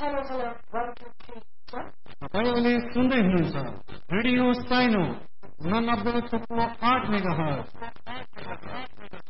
Hello, hello. 1, 2, 3, 4. तपाईँले सुन्दै हुनुहुन्छ रेडियो साइनो 89.8 मेगाहर्ज